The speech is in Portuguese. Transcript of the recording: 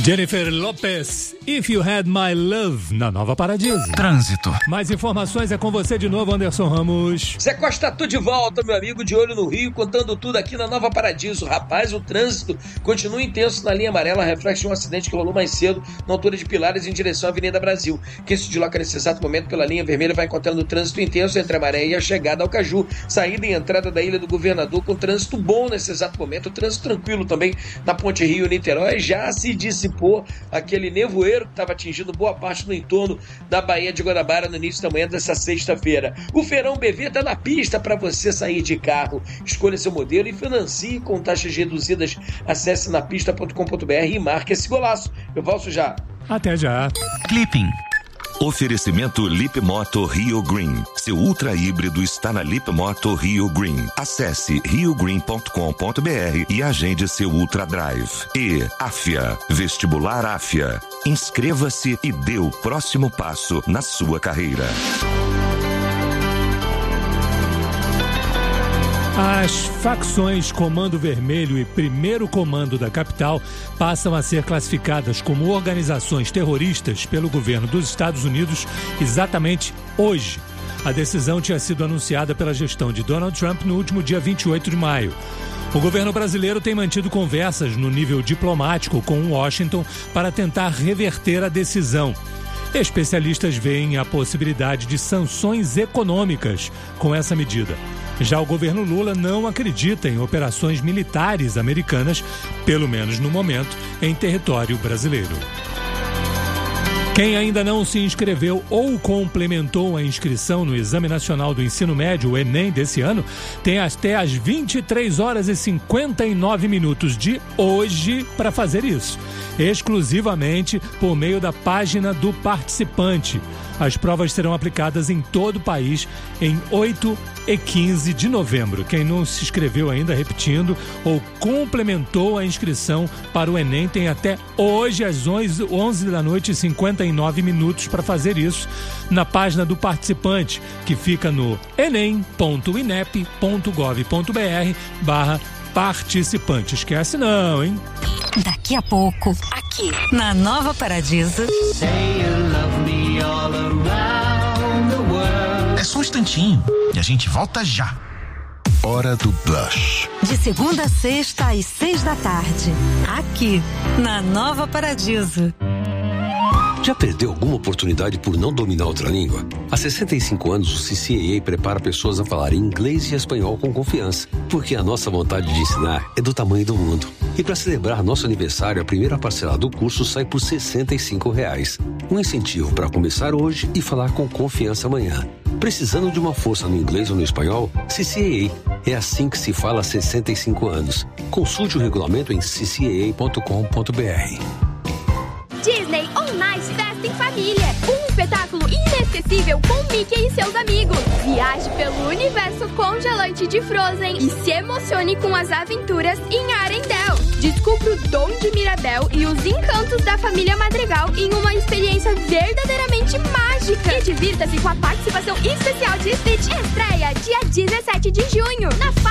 Jennifer Lopez, If You Had My Love, na Nova Paradiso. Trânsito. Mais informações é com você de novo, Anderson Ramos. Zé Costa, tô de volta, meu amigo, de olho no Rio, contando tudo aqui na Nova Paradiso. Rapaz, o trânsito continua intenso na linha amarela, reflete um acidente que rolou mais cedo na altura de Pilares em direção à Avenida Brasil. Quem se desloca nesse exato momento pela linha vermelha vai encontrando o trânsito intenso entre a Maré e a chegada ao Caju. Saída e entrada da Ilha do Governador com trânsito bom nesse exato momento. O trânsito tranquilo também na Ponte Rio-Niterói. Já se dissipou aquele nevoeiro que estava atingindo boa parte do entorno da Baía de Guanabara no início da manhã dessa sexta-feira. O Feirão BV está na pista para você sair de carro. Escolha seu modelo e financie com taxas reduzidas. Acesse napista.com.br e marque esse golaço. Eu volto já. Até já. Clipping. Oferecimento Lip Moto Rio Green. Seu ultra híbrido está na Lip Moto Rio Green. Acesse riogreen.com.br e agende seu Ultra Drive. E Afia, Vestibular Afia. Inscreva-se e dê o próximo passo na sua carreira. As facções Comando Vermelho e Primeiro Comando da capital passam a ser classificadas como organizações terroristas pelo governo dos Estados Unidos exatamente hoje. A decisão tinha sido anunciada pela gestão de Donald Trump no último dia 28 de maio. O governo brasileiro tem mantido conversas no nível diplomático com Washington para tentar reverter a decisão. Especialistas veem a possibilidade de sanções econômicas com essa medida. Já o governo Lula não acredita em operações militares americanas, pelo menos no momento, em território brasileiro. Quem ainda não se inscreveu ou complementou a inscrição no Exame Nacional do Ensino Médio, o Enem, desse ano, tem até às 23 horas e 59 minutos de hoje para fazer isso, exclusivamente por meio da página do participante. As provas serão aplicadas em todo o país em 8 e 15 de novembro. Quem não se inscreveu ainda, repetindo, ou complementou a inscrição para o Enem, tem até hoje às 11 da noite e 59 minutos para fazer isso na página do participante, que fica no enem.inep.gov.br/participante. Esquece não, hein? Daqui a pouco, aqui na Nova Paradiso. É só um instantinho e a gente volta já. Hora do Blush. De segunda a sexta às 6 da tarde. Aqui na Nova Paradiso. Já perdeu alguma oportunidade por não dominar outra língua? Há 65 anos, o CCAA prepara pessoas a falar inglês e espanhol com confiança, porque a nossa vontade de ensinar é do tamanho do mundo. E para celebrar nosso aniversário, a primeira parcela do curso sai por R$ 65. Um incentivo para começar hoje e falar com confiança amanhã. Precisando de uma força no inglês ou no espanhol? CCAA. É assim que se fala há 65 anos. Consulte o regulamento em ccaa.com.br. Disney On Ice Festa em Família. Um espetáculo inesquecível com Mickey e seus amigos. Viaje pelo universo congelante de Frozen e se emocione com as aventuras em Arendelle. Descubra o dom de Mirabel e os encantos da família Madrigal em uma experiência verdadeiramente mágica. E divirta-se com a participação especial de Stitch. Estreia dia 17 de junho na